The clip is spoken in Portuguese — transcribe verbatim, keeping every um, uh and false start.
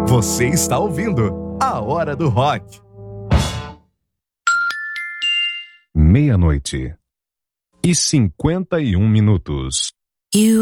Você está ouvindo A Hora do Rock. Meia-noite e cinquenta e um minutos. You